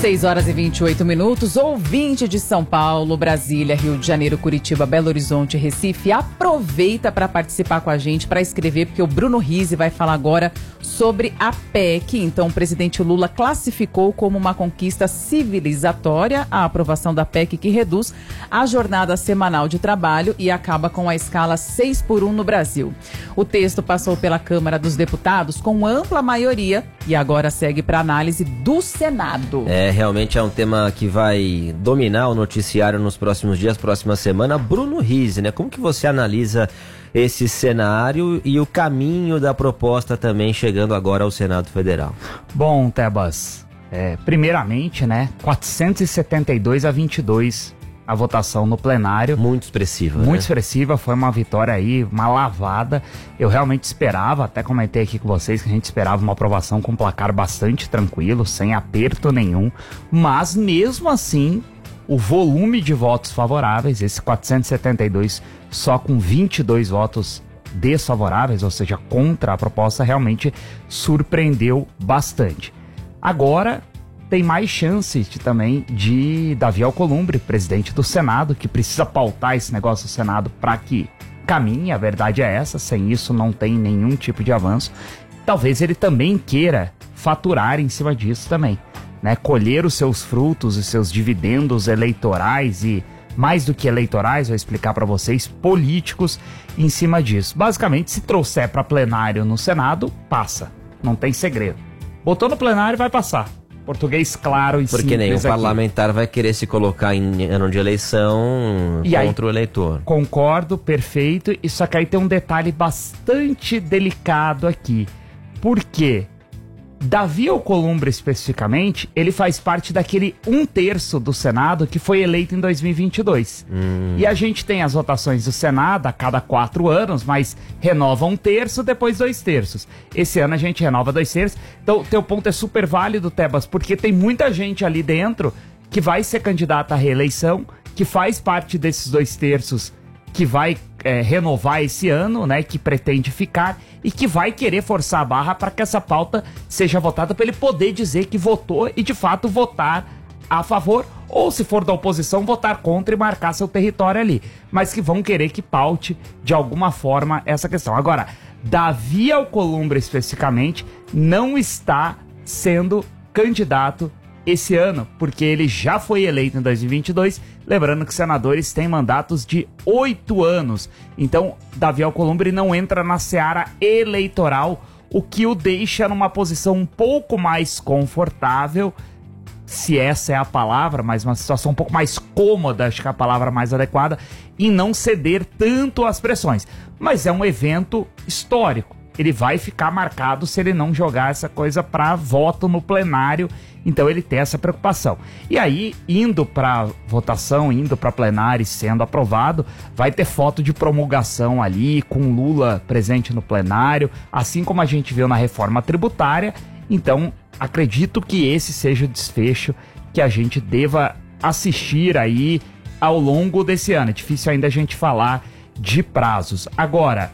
6h28, ouvinte de São Paulo, Brasília, Rio de Janeiro, Curitiba, Belo Horizonte, Recife, aproveita para participar com a gente, para escrever, porque o Bruno Rizzi vai falar agora sobre a PEC. Então, o presidente Lula classificou como uma conquista civilizatória a aprovação da PEC, que reduz a jornada semanal de trabalho e acaba com a escala 6x1 no Brasil. O texto passou pela Câmara dos Deputados com ampla maioria e agora segue para análise do Senado. Realmente é um tema que vai dominar o noticiário nos próximos dias, próxima semana. Bruno Rizzi, né? Como que você analisa esse cenário e o caminho da proposta também chegando agora ao Senado Federal? Bom, Tebas, primeiramente, né? 472-22 a votação no plenário. Muito expressiva. Muito expressiva, foi uma vitória aí, uma lavada. Eu realmente esperava, até comentei aqui com vocês que a gente esperava uma aprovação com um placar bastante tranquilo, sem aperto nenhum. Mas mesmo assim, o volume de votos favoráveis, esse 472 só com 22 votos desfavoráveis, ou seja, contra a proposta, realmente surpreendeu bastante. Agora tem mais chance também de Davi Alcolumbre, presidente do Senado, que precisa pautar esse negócio do Senado para que caminhe, a verdade é essa, sem isso não tem nenhum tipo de avanço. Talvez ele também queira faturar em cima disso também, né? Colher os seus frutos e seus dividendos eleitorais e, mais do que eleitorais, vou explicar para vocês, políticos em cima disso. Basicamente, se trouxer para plenário no Senado, passa, não tem segredo. Botou no plenário, vai passar. Português claro e simples. Porque nenhum aqui. parlamentar vai querer se colocar em ano de eleição contra o eleitor. Concordo, perfeito. E só que aí tem um detalhe bastante delicado aqui. Por quê? Davi Alcolumbre, especificamente, ele faz parte daquele 1/3 do Senado que foi eleito em 2022. E a gente tem as votações do Senado a cada 4 anos, mas renova 1/3, depois 2/3. Esse ano a gente renova 2/3. Então, teu ponto é super válido, Tebas, porque tem muita gente ali dentro que vai ser candidata à reeleição, que faz parte desses 2/3 que vai renovar esse ano, né, que pretende ficar e que vai querer forçar a barra para que essa pauta seja votada, para ele poder dizer que votou e de fato votar a favor, ou se for da oposição, votar contra e marcar seu território ali, mas que vão querer que paute de alguma forma essa questão. Agora, Davi Alcolumbre especificamente não está sendo candidato esse ano, porque ele já foi eleito em 2022, lembrando que senadores têm mandatos de 8 anos, então Davi Alcolumbre não entra na seara eleitoral, o que o deixa numa posição um pouco mais confortável, se essa é a palavra, mas uma situação um pouco mais cômoda, acho que é a palavra mais adequada, em não ceder tanto às pressões, mas é um evento histórico. Ele vai ficar marcado se ele não jogar essa coisa para voto no plenário, então ele tem essa preocupação. E aí, indo para votação, indo para plenário e sendo aprovado, vai ter foto de promulgação ali, com Lula presente no plenário, assim como a gente viu na reforma tributária. Então, acredito que esse seja o desfecho que a gente deva assistir aí ao longo desse ano. É difícil ainda a gente falar de prazos. Agora,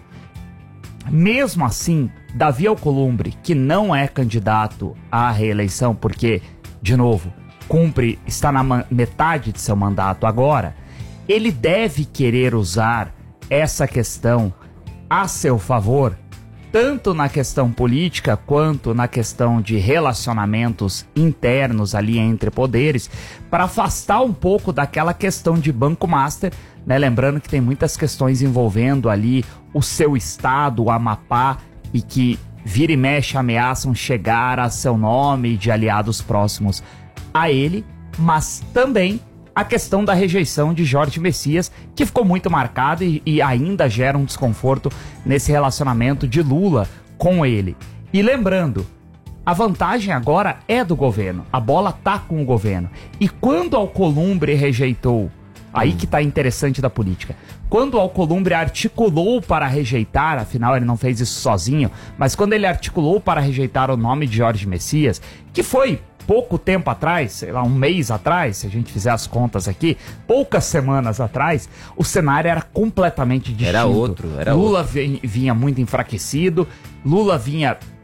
mesmo assim, Davi Alcolumbre, que não é candidato à reeleição, porque, de novo, está na metade de seu mandato agora, ele deve querer usar essa questão a seu favor, tanto na questão política quanto na questão de relacionamentos internos ali entre poderes, para afastar um pouco daquela questão de Banco Master, né? Lembrando que tem muitas questões envolvendo ali o seu estado, o Amapá, e que vira e mexe ameaçam chegar a seu nome de aliados próximos a ele, mas também a questão da rejeição de Jorge Messias, que ficou muito marcada e ainda gera um desconforto nesse relacionamento de Lula com ele. E lembrando, a vantagem agora é do governo, a bola tá com o governo. E quando Alcolumbre rejeitou, aí que tá interessante da política, quando Alcolumbre articulou para rejeitar, afinal ele não fez isso sozinho, mas quando ele articulou para rejeitar o nome de Jorge Messias, que foi pouco tempo atrás, sei lá, um mês atrás, se a gente fizer as contas aqui, poucas semanas atrás, o cenário era completamente distinto. Era outro. Lula vinha muito enfraquecido, Lula vinha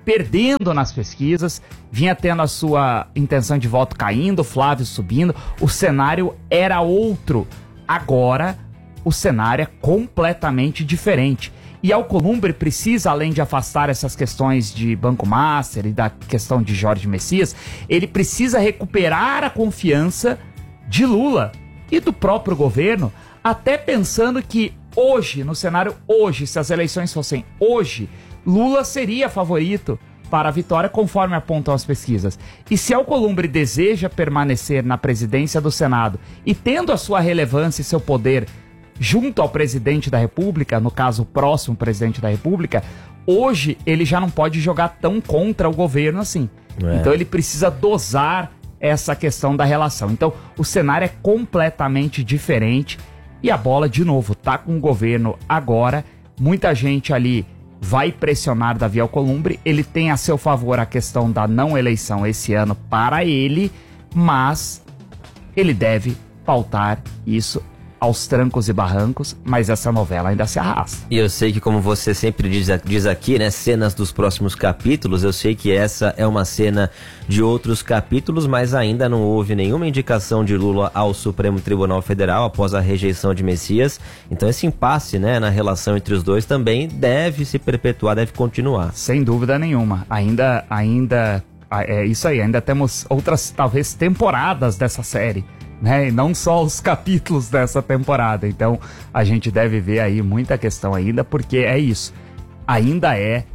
perdendo nas pesquisas, vinha tendo a sua intenção de voto caindo, Flávio subindo, o cenário era outro. Agora, o cenário é completamente diferente. E Alcolumbre precisa, além de afastar essas questões de Banco Master e da questão de Jorge Messias, ele precisa recuperar a confiança de Lula e do próprio governo, até pensando que hoje, no cenário hoje, se as eleições fossem hoje, Lula seria favorito para a vitória, conforme apontam as pesquisas. E se Alcolumbre deseja permanecer na presidência do Senado e tendo a sua relevância e seu poder junto ao presidente da República, no caso o próximo presidente da República, hoje ele já não pode jogar tão contra o governo assim. Então ele precisa dosar essa questão da relação. Então o cenário é completamente diferente e a bola, de novo, tá com o governo agora. Muita gente ali vai pressionar Davi Alcolumbre, ele tem a seu favor a questão da não eleição esse ano para ele, mas ele deve pautar isso aos trancos e barrancos, mas essa novela ainda se arrasta. E eu sei que, como você sempre diz aqui, né, cenas dos próximos capítulos, eu sei que essa é uma cena de outros capítulos, mas ainda não houve nenhuma indicação de Lula ao Supremo Tribunal Federal após a rejeição de Messias. Então esse impasse, né, na relação entre os dois também deve se perpetuar, deve continuar. Sem dúvida nenhuma. Ainda é isso aí, ainda temos outras, talvez, temporadas dessa série, né? E não só os capítulos dessa temporada. Então a gente deve ver aí muita questão ainda, porque é isso. Ainda é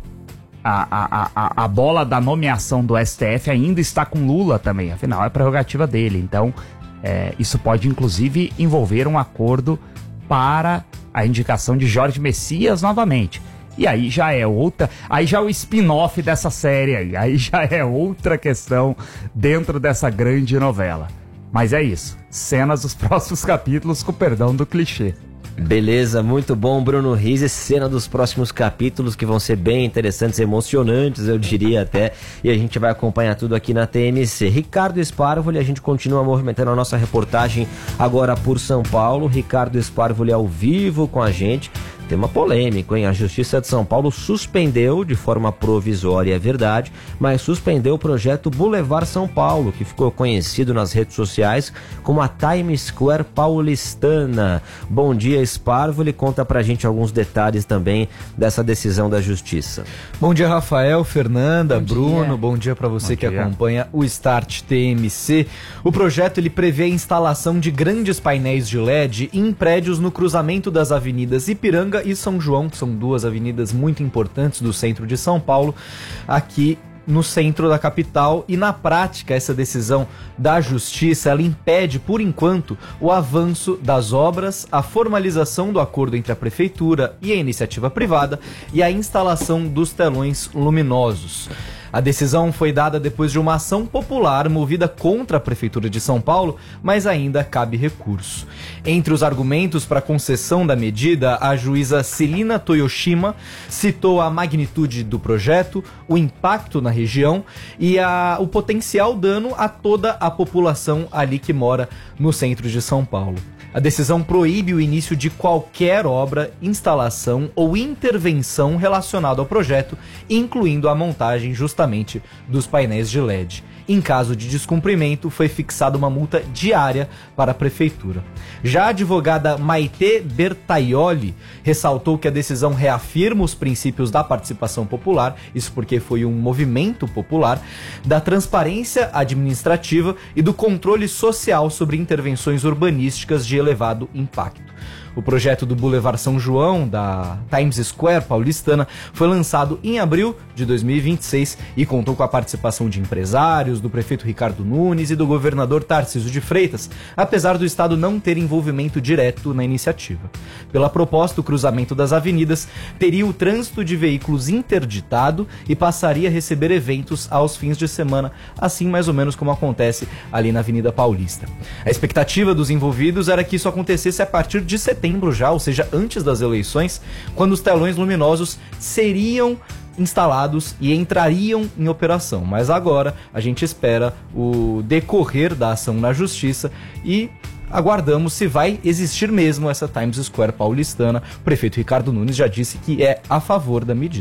a bola da nomeação do STF ainda está com Lula também. Afinal, é prerrogativa dele. Então isso pode inclusive envolver um acordo para a indicação de Jorge Messias novamente. E aí já é outra, aí já é o spin-off dessa série aí já é outra questão dentro dessa grande novela. Mas é isso, cenas dos próximos capítulos, com perdão do clichê. Beleza, muito bom, Bruno Rizzi. Cena dos próximos capítulos que vão ser bem interessantes, emocionantes, eu diria até. E a gente vai acompanhar tudo aqui na TMC. Ricardo Sparvoli, a gente continua movimentando a nossa reportagem agora por São Paulo. Ricardo Sparvoli ao vivo com a gente. Tema polêmico, hein? A Justiça de São Paulo suspendeu de forma provisória, é verdade, mas suspendeu o projeto Boulevard São Paulo, que ficou conhecido nas redes sociais como a Times Square paulistana. Bom dia, Sparvoli, conta pra gente alguns detalhes também dessa decisão da Justiça. Bom dia, Rafael, Fernanda, Bruno, bom dia pra você que acompanha o Start TMC. O projeto ele prevê a instalação de grandes painéis de LED em prédios no cruzamento das avenidas Ipiranga e São João, que são duas avenidas muito importantes do centro de São Paulo, aqui no centro da capital. E na prática, essa decisão da Justiça, ela impede, por enquanto, o avanço das obras, a formalização do acordo entre a Prefeitura e a iniciativa privada e a instalação dos telões luminosos. A decisão foi dada depois de uma ação popular movida contra a Prefeitura de São Paulo, mas ainda cabe recurso. Entre os argumentos para a concessão da medida, a juíza Celina Toyoshima citou a magnitude do projeto, o impacto na região e o potencial dano a toda a população ali que mora no centro de São Paulo. A decisão proíbe o início de qualquer obra, instalação ou intervenção relacionada ao projeto, incluindo a montagem justamente dos painéis de LED. Em caso de descumprimento, foi fixada uma multa diária para a Prefeitura. Já a advogada Maite Bertaioli ressaltou que a decisão reafirma os princípios da participação popular, isso porque foi um movimento popular, da transparência administrativa e do controle social sobre intervenções urbanísticas de elevado impacto. O projeto do Boulevard São João, da Times Square paulistana, foi lançado em abril de 2026 e contou com a participação de empresários, do prefeito Ricardo Nunes e do governador Tarcísio de Freitas, apesar do Estado não ter envolvimento direto na iniciativa. Pela proposta, o cruzamento das avenidas teria o trânsito de veículos interditado e passaria a receber eventos aos fins de semana, assim mais ou menos como acontece ali na Avenida Paulista. A expectativa dos envolvidos era que isso acontecesse a partir de setembro já, ou seja, antes das eleições, quando os telões luminosos seriam instalados e entrariam em operação. Mas agora a gente espera o decorrer da ação na Justiça e aguardamos se vai existir mesmo essa Times Square paulistana. O prefeito Ricardo Nunes já disse que é a favor da medida.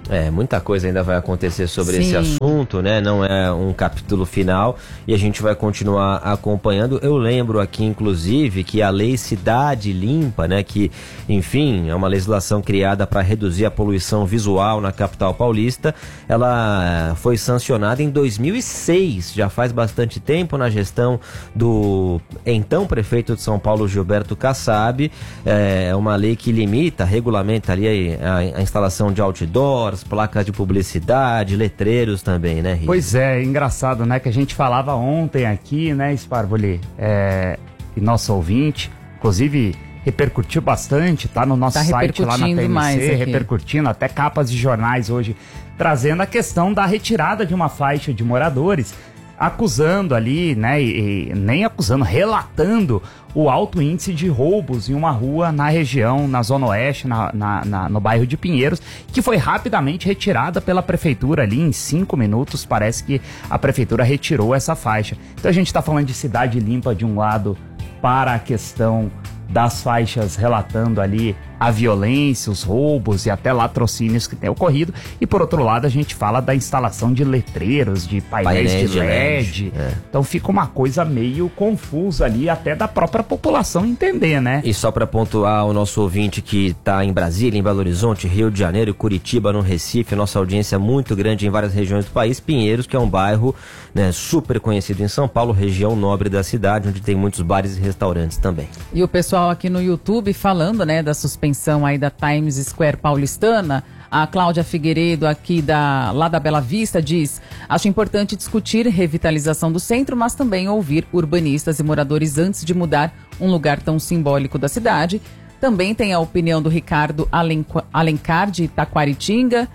Muita coisa ainda vai acontecer sobre esse assunto, né? Não é um capítulo final e a gente vai continuar acompanhando. Eu lembro aqui, inclusive, que a Lei Cidade Limpa, né? Que, enfim, é uma legislação criada para reduzir a poluição visual na capital paulista. Ela foi sancionada em 2006, já faz bastante tempo, na gestão do então prefeito de São Paulo, Gilberto Kassab. É uma lei que limita, regulamenta ali a instalação de outdoors, placas de publicidade, letreiros também, né, Rio? Pois é, engraçado, né, que a gente falava ontem aqui, né, Sparvoli, e nosso ouvinte, inclusive repercutiu bastante, tá no nosso site lá na TMC, repercutindo, até capas de jornais hoje, trazendo a questão da retirada de uma faixa de moradores, acusando ali, né, e nem acusando, relatando o alto índice de roubos em uma rua na região, na Zona Oeste, no bairro de Pinheiros, que foi rapidamente retirada pela prefeitura ali em 5 minutos, parece que a prefeitura retirou essa faixa. Então a gente está falando de cidade limpa de um lado para a questão das faixas relatando ali a violência, os roubos e até latrocínios que tem ocorrido. E por outro lado a gente fala da instalação de letreiros, de painéis de LED. Então fica uma coisa meio confusa ali, até da própria população entender, né? E só para pontuar o nosso ouvinte que está em Brasília, em Belo Horizonte, Rio de Janeiro, Curitiba, no Recife, nossa audiência é muito grande em várias regiões do país. Pinheiros, que é um bairro, né, super conhecido em São Paulo, região nobre da cidade, onde tem muitos bares e restaurantes também. E o pessoal aqui no YouTube falando, né, da suspensão aí da Times Square paulistana. A Cláudia Figueiredo, aqui lá da Bela Vista, diz: acho importante discutir revitalização do centro, mas também ouvir urbanistas e moradores antes de mudar um lugar tão simbólico da cidade. Também tem a opinião do Ricardo Alencar, de Taquaritinga.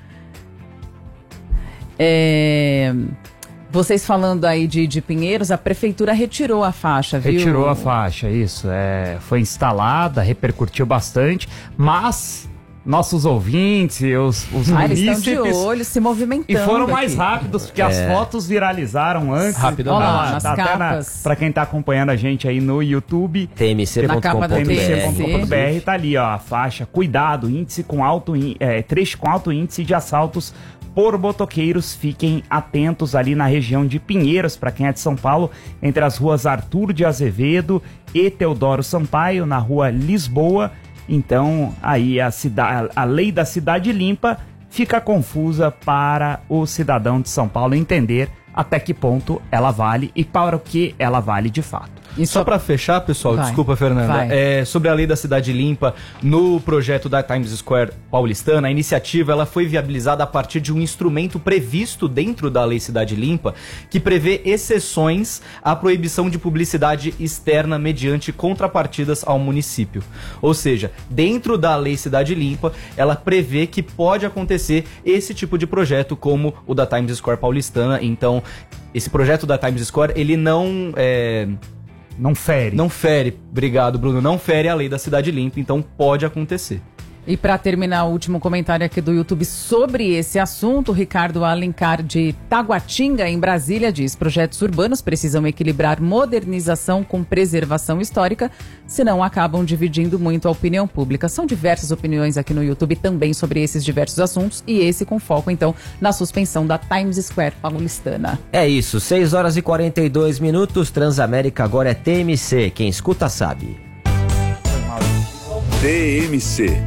Vocês falando aí de Pinheiros, a prefeitura retirou a faixa, viu? Retirou a faixa, isso. Foi instalada, repercutiu bastante, mas nossos ouvintes, os munícipes... Eles estão de olho, se movimentando. E foram mais rápidos, porque as fotos viralizaram antes. Rapidamente. Nas capas. Pra quem tá acompanhando a gente aí no YouTube, tmc.com.br, tá ali, ó, a faixa: cuidado, trecho com alto índice de assaltos por motoqueiros, fiquem atentos ali na região de Pinheiros, para quem é de São Paulo, entre as ruas Arthur de Azevedo e Teodoro Sampaio, na rua Lisboa. Então, aí a lei da cidade limpa fica confusa para o cidadão de São Paulo entender até que ponto ela vale e para o que ela vale de fato. E só para fechar, pessoal, desculpa, Fernanda, sobre a lei da cidade limpa, no projeto da Times Square paulistana, a iniciativa ela foi viabilizada a partir de um instrumento previsto dentro da lei cidade limpa, que prevê exceções à proibição de publicidade externa mediante contrapartidas ao município. Ou seja, dentro da lei cidade limpa, ela prevê que pode acontecer esse tipo de projeto como o da Times Square paulistana. Então, esse projeto da Times Square, ele não fere. Não fere, obrigado, Bruno. Não fere a lei da cidade limpa, então pode acontecer. E para terminar, o último comentário aqui do YouTube sobre esse assunto, Ricardo Alencar, de Taguatinga, em Brasília, diz: projetos urbanos precisam equilibrar modernização com preservação histórica, senão acabam dividindo muito a opinião pública. São diversas opiniões aqui no YouTube também sobre esses diversos assuntos, e esse com foco, então, na suspensão da Times Square paulistana. É isso, 6h42, Transamérica agora é TMC, quem escuta sabe. TMC